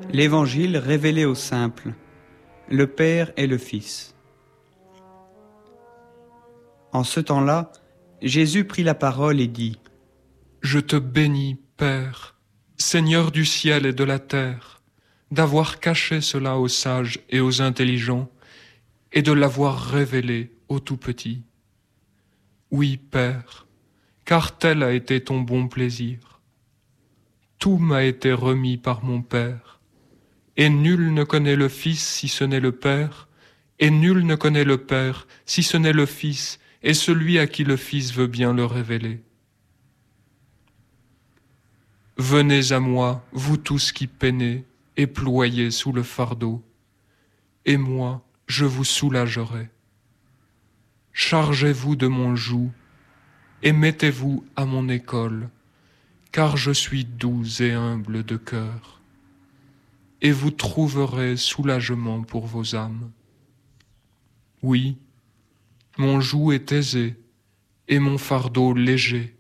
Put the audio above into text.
L'Évangile révélé aux simples, le Père et le Fils. En ce temps-là, Jésus prit la parole et dit : Je te bénis, Père, Seigneur du ciel et de la terre, d'avoir caché cela aux sages et aux intelligents, et de l'avoir révélé aux tout-petits. Oui, Père, car tel a été ton bon plaisir. Tout m'a été remis par mon Père, et nul ne connaît le Fils si ce n'est le Père, et nul ne connaît le Père si ce n'est le Fils, et celui à qui le Fils veut bien le révéler. Venez à moi, vous tous qui peinez et ployez sous le fardeau, et moi, je vous soulagerai. Chargez-vous de mon joug, et mettez-vous à mon école, car je suis doux et humble de cœur, et vous trouverez soulagement pour vos âmes. Oui, mon joug est aisé, et mon fardeau léger.